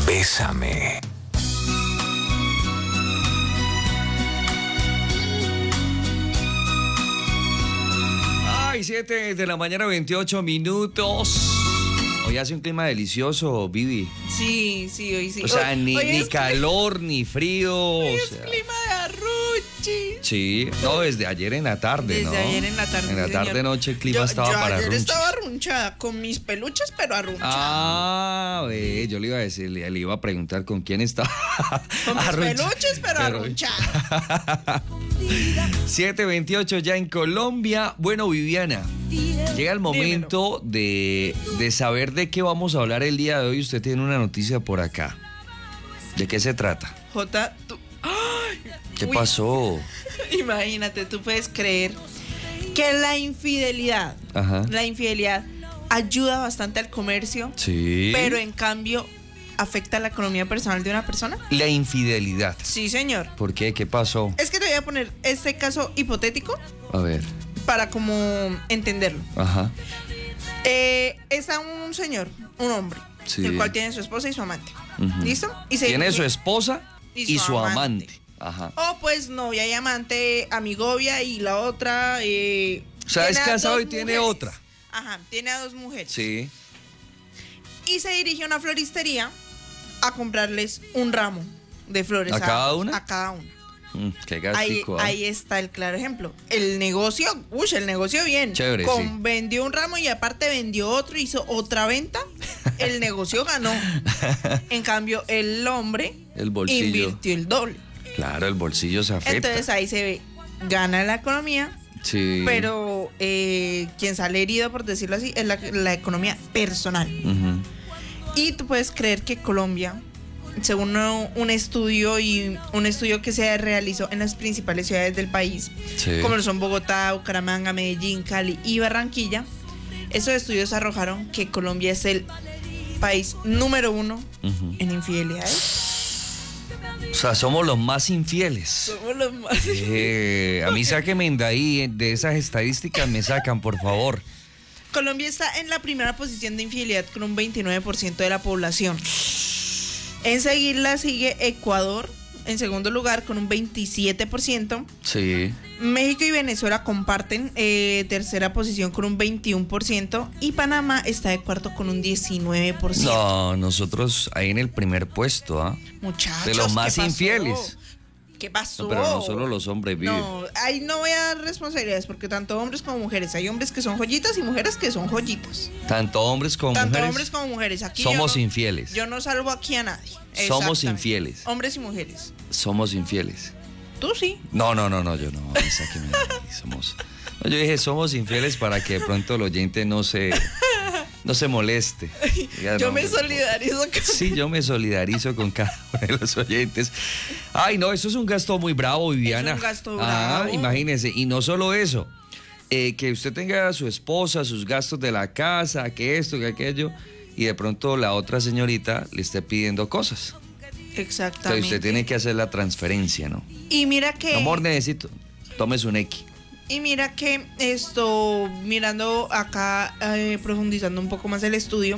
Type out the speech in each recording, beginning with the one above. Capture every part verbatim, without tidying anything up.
Bésame. Ay, siete de la mañana, veintiocho minutos. Hoy hace un clima delicioso, Vivi. Sí, sí, hoy sí. O sea, hoy, ni, hoy ni es calor, ni frío. Hoy O es sea, clima de arruchi. sí, no, desde ayer en la tarde, Desde ¿no? ayer en la tarde. En la sí, tarde señor. noche el clima yo, estaba yo para ayer runchis. estaba arrunchada con mis peluches, pero arrunchada. Ah, ve, yo le iba a decir, le, le iba a preguntar con quién estaba. Con mis Arruncha- peluches, pero, pero- arrunchada. siete veintiocho ya en Colombia. Bueno, Viviana, llega el momento de, de saber de qué vamos a hablar el día de hoy. Usted tiene una noticia por acá. ¿De qué se trata? Jota, tú. ¡Ay! ¿Qué Uy, pasó? Imagínate, tú puedes creer que la infidelidad, Ajá. la infidelidad ayuda bastante al comercio, Sí. pero en cambio afecta a la economía personal de una persona. La infidelidad. Sí, señor. ¿Por qué? ¿Qué pasó? Es que te voy a poner este caso hipotético A ver. para como entenderlo. Ajá. Eh, está un señor, un hombre, Sí. el cual tiene su esposa y su amante. Ujú. ¿Listo? Y se Tiene dirige- su esposa y, y su su amante. amante. Ajá. O pues novia y amante, amigovia y la otra. Eh, O sea, es tiene a casado dos y tiene mujeres. otra. Ajá, tiene a dos mujeres. Sí. Y se dirige a una floristería a comprarles un ramo de flores. ¿A cada una? A cada una. Mm, qué Ahí, gastico. ¿ah? ahí está el claro ejemplo. El negocio, uy, el negocio bien. Chévere, Con- sí. Vendió un ramo y aparte vendió otro, hizo otra venta. El negocio ganó. En cambio, el hombre El bolsillo. invirtió el doble. Claro, el bolsillo se afecta. Entonces ahí se ve, gana la economía, sí. pero eh, quien sale herido, por decirlo así, es la, la economía personal. Ujú. Y tú puedes creer que Colombia, según un un estudio y un estudio que se realizó en las principales ciudades del país, Sí. como lo son Bogotá, Bucaramanga, Medellín, Cali y Barranquilla, esos estudios arrojaron que Colombia es el país número uno Ujú. en infidelidades. O sea, somos los más infieles. Somos los más. Eh, a mí sáquenme de ahí, de esas estadísticas me sacan, por favor. Colombia está en la primera posición de infidelidad con un veintinueve por ciento de la población. En seguirla sigue Ecuador, en segundo lugar con un veintisiete por ciento. Sí. México y Venezuela comparten eh, tercera posición con un veintiuno por ciento y Panamá está de cuarto con un diecinueve por ciento. No, nosotros ahí en el primer puesto, ¿ah? Muchachos, De los más ¿qué pasó? infieles. ¿Qué pasó? No, pero no solo los hombres viven. No, ahí no voy a dar responsabilidades porque tanto hombres como mujeres. Hay hombres que son joyitas y mujeres que son joyitas. Tanto hombres como Tanto mujeres. hombres como mujeres. Aquí somos yo no, infieles. Yo no salvo aquí a nadie. Somos Exactamente. infieles. Hombres y mujeres. Somos infieles. Tú sí. No, no, no, no, yo no. a mí sáquenme de ahí, Somos. No, yo dije somos infieles para que de pronto el oyente no se, no se moleste. Diga, Yo no, me por favor. solidarizo con... Sí, yo me solidarizo con cada uno de los oyentes. Ay, no, eso es un gasto muy bravo, Viviana. Es un gasto Ah, bravo. imagínese. Y no solo eso, eh, que usted tenga a su esposa, sus gastos de la casa, que esto, que aquello, y de pronto la otra señorita le esté pidiendo cosas. Entonces Exactamente. usted tiene que hacer la transferencia, ¿no? Y mira que... Amor, necesito, tómese un X. Y mira que esto, mirando acá, eh, profundizando un poco más el estudio,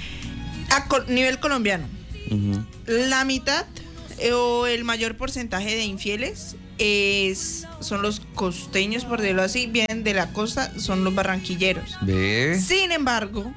a col- nivel colombiano, Ujú. la mitad eh, o el mayor porcentaje de infieles es, son los costeños, por decirlo así, bien de la costa, son los barranquilleros. ¿Ve? Sin embargo,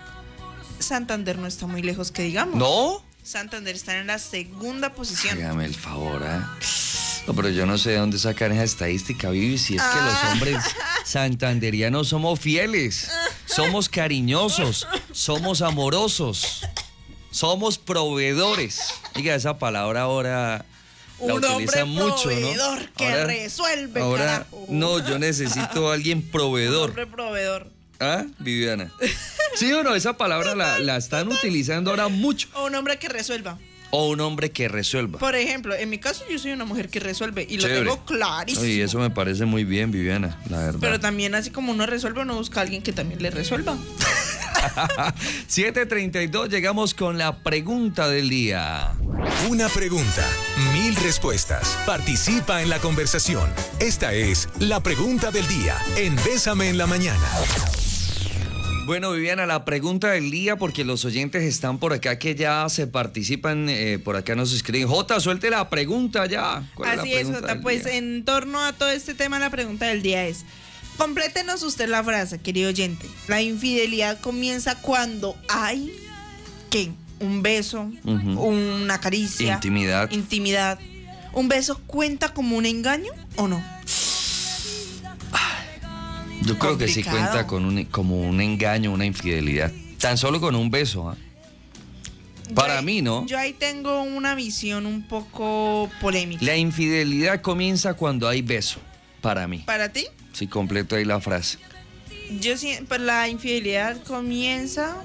Santander no está muy lejos que digamos. ¿No? Santander está en la segunda posición. Hágame el favor, ¿ah? No, pero yo no sé de dónde sacar esa estadística, Vivi. Si es que Ah. los hombres santanderianos somos fieles, somos cariñosos, somos amorosos, somos proveedores. Diga, esa palabra ahora la Un hombre utilizan mucho, proveedor ¿no? que resuelve, ahora, carajo. no, yo necesito a alguien Un proveedor. hombre proveedor. ¿Ah, Viviana? ¿Sí o no? Esa palabra la, la están utilizando ahora mucho. O un hombre que resuelva. O un hombre que resuelva. Por ejemplo, en mi caso yo soy una mujer que resuelve y Chévere. lo tengo clarísimo. Y eso me parece muy bien, Viviana, la verdad. Pero también así como uno resuelve, uno busca a alguien que también le resuelva. siete treinta y dos, llegamos con la pregunta del día. Una pregunta, mil respuestas. Participa en la conversación. Esta es la pregunta del día en Bésame en la Mañana. Bueno, Viviana, la pregunta del día, porque los oyentes están por acá que ya se participan, eh, por acá nos escriben. Jota, suelte la pregunta ya. ¿Cuál Así es, la es, pregunta Jota. del Pues día? en torno a todo este tema, la pregunta del día es: complétenos usted la frase, querido oyente. La infidelidad comienza cuando hay, ¿qué? Un beso, Ujú. una caricia. Intimidad. Intimidad. ¿Un beso cuenta como un engaño o no? Yo creo que sí complicado. cuenta con un, como un engaño, una infidelidad. Tan solo con un beso, ¿ah? Para Yo ahí- mí, ¿no? Yo ahí tengo una visión un poco polémica. La infidelidad comienza cuando hay beso, para mí. ¿Para ti? Si completo ahí la frase. Yo siempre, la infidelidad comienza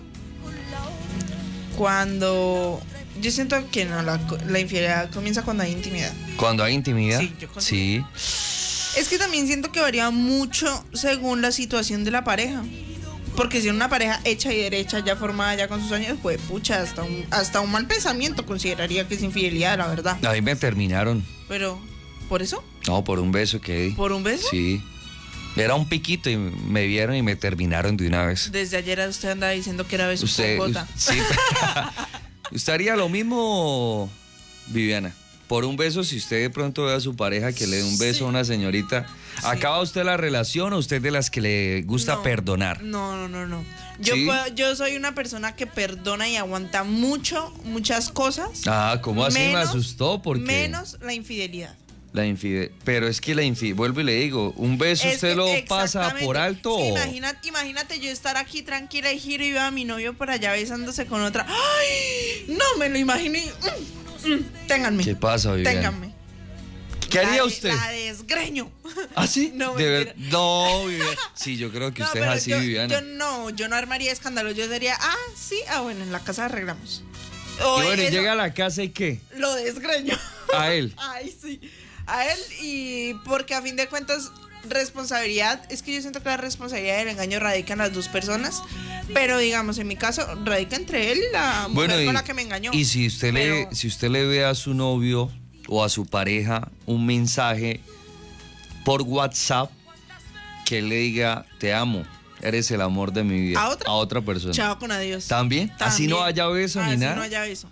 cuando... Yo siento que no, la, la infidelidad comienza cuando hay intimidad. Cuando hay intimidad. Sí, yo considero. Sí. Es que también siento que varía mucho según la situación de la pareja. Porque si es una pareja hecha y derecha, ya formada, ya con sus años, pues pucha, hasta un, hasta un mal pensamiento consideraría que es infidelidad, la verdad. A mí me terminaron. Pero, ¿por eso? No, por un beso que di. ¿Por un beso? Sí. Era un piquito y me vieron y me terminaron de una vez. Desde ayer usted anda diciendo que era beso Usted, con Jota. sí. ¿Usted haría lo mismo, Viviana? Por un beso, si usted de pronto ve a su pareja que le dé un beso Sí. a una señorita, Sí. ¿acaba usted la relación o usted de las que le gusta No, perdonar? No, no, no, no. Yo, ¿Sí? puedo- yo soy una persona que perdona y aguanta mucho, muchas cosas. Ah, ¿cómo así? Me Menos- asustó porque Menos la infidelidad. la infide- pero es que la infidelidad, vuelvo y le digo, un beso Es usted que lo pasa exactamente. por alto Sí, o imagina- imagínate yo estar aquí tranquila y giro y veo a mi novio por allá besándose con otra. ¡Ay! No me lo imaginé. Mm, mm, ténganme. ¿Qué pasa, Viviana? Ténganme. ¿Qué haría La de- usted? La desgreño. ¿Ah, sí? No, De ver- mentira. no, Viviana. Sí, yo creo que No, usted pero es así, yo, Viviana. yo no, yo no armaría escándalo. Yo diría, ah, sí, ah, bueno, en la casa arreglamos. O Y bueno, y eso, llega a la casa y ¿qué? Lo desgreño. A él. Ay, sí. A él, y porque a fin de cuentas, responsabilidad, es que yo siento que la responsabilidad del engaño radica en las dos personas, pero digamos, en mi caso, radica entre él y la mujer Bueno, y, con la que me engañó. y si usted Pero- le, si usted le ve a su novio o a su pareja un mensaje por WhatsApp que le diga te amo, eres el amor de mi vida ¿A otra? persona. Chao con adiós. ¿También? Así no haya beso ni Así nada. no haya beso.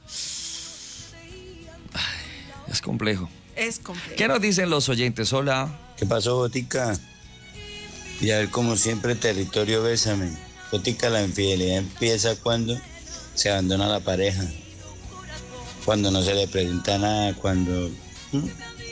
Es complejo. Es complejo. ¿Qué nos dicen los oyentes? Hola. ¿Qué pasó, Botica? Y a ver, como siempre, territorio bésame. Botica, la infidelidad empieza cuando se abandona la pareja, cuando no se le pregunta nada, cuando ¿Mm?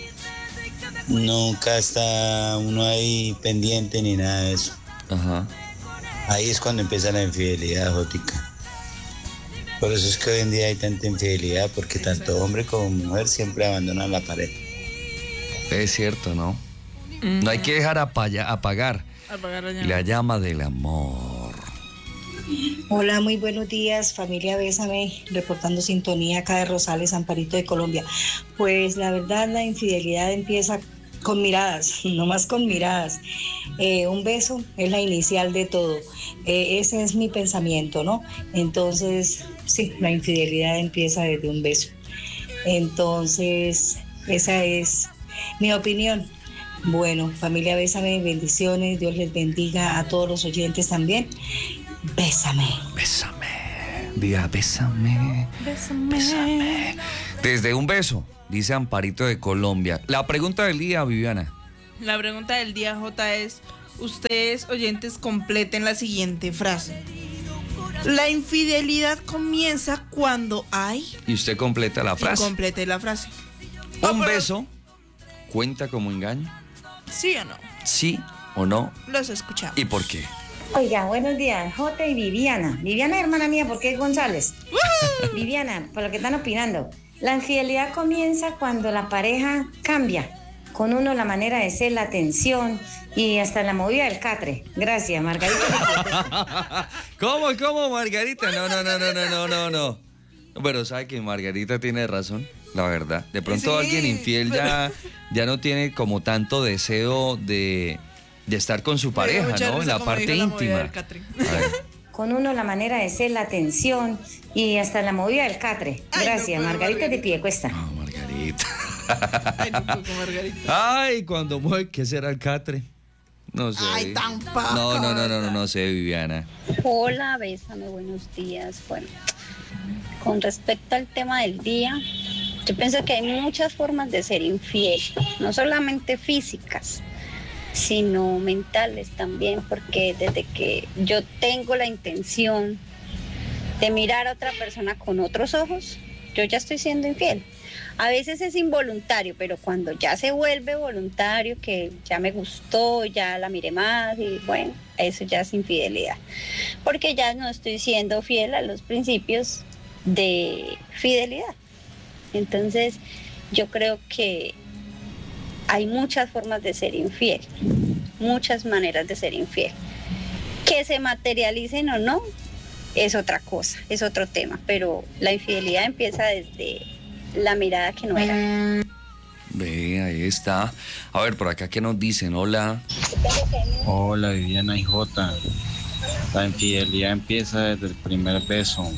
nunca está uno ahí pendiente ni nada de eso. Ajá. Ahí es cuando empieza la infidelidad, Botica. Por eso es que hoy en día hay tanta infidelidad, porque tanto hombre como mujer siempre abandonan la pareja. Es cierto, ¿no? No hay que dejar apaya- apagar Apagar la la llama. llama del amor. Hola, muy buenos días, familia Bésame, reportando sintonía acá de Rosales, Amparito de Colombia. Pues la verdad, la infidelidad empieza con miradas, no más con miradas. Eh, un beso es la inicial de todo. Eh, ese es mi pensamiento, ¿no? Entonces, sí, la infidelidad empieza desde un beso. Entonces, esa es mi opinión. Bueno, familia Bésame, bendiciones, Dios les bendiga a todos los oyentes también. Bésame. Bésame. Diga, bésame. Bésame. Desde un beso, dice Amparito de Colombia. La pregunta del día, Viviana. La pregunta del día, J, es: ustedes, oyentes, completen la siguiente frase. La infidelidad comienza cuando hay... Y usted completa la Y frase. complete la frase. ¿Un Oh, pero- beso cuenta como engaño? ¿Sí o no? ¿Sí o no? Los escuchamos. ¿Y por qué? Oiga, buenos días, Jota y Viviana. Viviana, hermana mía, ¿por qué es González? Viviana, por lo que están opinando. La infidelidad comienza cuando la pareja cambia. Con uno la manera de ser, la atención y hasta la movida del catre. Gracias, Margarita. ¿Cómo, cómo, Margarita? No, no, no, no, no, no, no, no. Pero sabe que Margarita tiene razón, la verdad. De pronto Sí, alguien infiel ya, ya no tiene como tanto deseo de, de estar con su Me dio pareja, mucha ¿no? En risa la como parte dijo la movida íntima. del catre. A ver. Con uno la manera de ser, la atención y hasta la movida del catre. Ay, no Gracias, puedo, Margarita de Margarita. Piedecuesta. No, Margarita. Ay, no puedo con Margarita. Ay, cuando mueve, ¿qué será el catre? No sé. Ay, tampoco. No, no, no, no, no, no sé, Viviana. Hola, bésame, buenos días. Bueno, con respecto al tema del día, yo pienso que hay muchas formas de ser infiel, no solamente físicas, sino mentales también, porque desde que yo tengo la intención de mirar a otra persona con otros ojos, yo ya estoy siendo infiel. A veces es involuntario, pero cuando ya se vuelve voluntario, que ya me gustó, ya la miré más y bueno, eso ya es infidelidad. Porque ya no estoy siendo fiel a los principios de fidelidad. Entonces, yo creo que hay muchas formas de ser infiel, muchas maneras de ser infiel. Que se materialicen o no, es otra cosa, es otro tema, pero la infidelidad empieza desde la mirada que no era. Ve, ahí está. A ver, por acá, ¿qué nos dicen? Hola. Hola, Viviana y Jota. La infidelidad empieza desde el primer beso.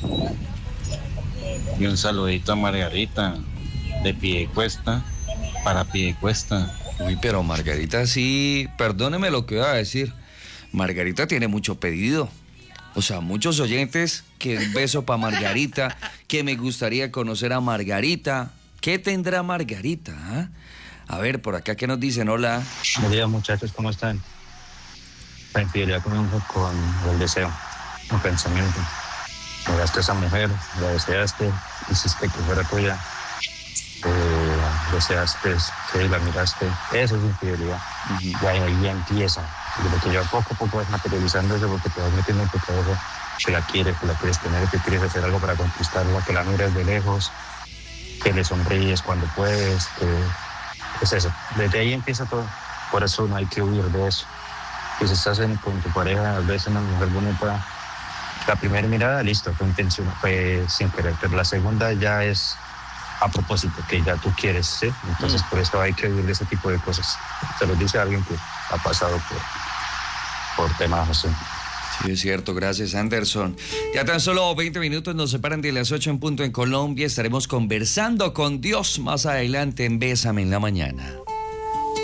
Y un saludito a Margarita, de Piedecuesta para Piedecuesta. Uy, pero Margarita sí, perdóneme lo que voy a decir. Margarita tiene mucho pedido. O sea, muchos oyentes que un beso para Margarita, que me gustaría conocer a Margarita. ¿Qué tendrá Margarita? ¿Ah? A ver, por acá, ¿qué nos dicen? Hola. Buenos días, muchachos, ¿cómo están? La infidelidad comienza con el deseo, el pensamiento. Miraste a esa mujer, la deseaste, hiciste que fuera tuya, eh, deseaste, sí, la miraste. Eso es infidelidad. Uh-huh. Y ahí, ahí empieza. Y lo que yo poco a poco vas materializando eso porque te vas metiendo en tu cabeza que la quieres, que la quieres tener, que quieres hacer algo para conquistarla, que la miras de lejos, que le sonríes cuando puedes, que es eso. Desde ahí empieza todo. Por eso no hay que huir de eso. Y si estás en, con tu pareja, a veces una mujer bonita, la primera mirada, listo, fue intención, fue sin querer, pero la segunda ya es a propósito, que ya tú quieres, ¿sí? Entonces mm. por eso hay que huir de ese tipo de cosas. Se lo dice alguien que ha pasado por, por temas así. Sí, es cierto, gracias Anderson. Ya tan solo veinte minutos nos separan de las ocho en punto en Colombia. Estaremos conversando con Dios más adelante en Bésame en la Mañana.